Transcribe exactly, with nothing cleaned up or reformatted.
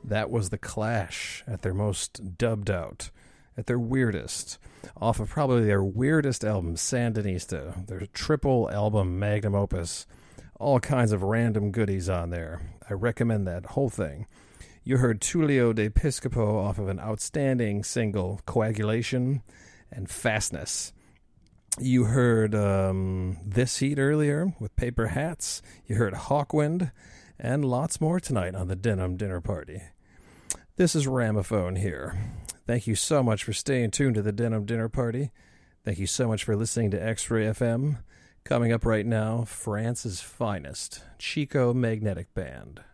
That was The Clash at their most dubbed out, at their weirdest, off of probably their weirdest album, Sandinista, their triple album magnum opus. All kinds of random goodies on there. I recommend that whole thing. You heard Tullio de Piscopo off of an outstanding single, Coagulation and Fastness. You heard um, This Heat earlier with Paper Hats. You heard Hawkwind and lots more tonight on the Denim Dinner Party. This is Ramaphone here. Thank you so much for staying tuned to the Denim Dinner Party. Thank you so much for listening to X-Ray F M. Coming up right now, France's finest, Chico Magnetic Band.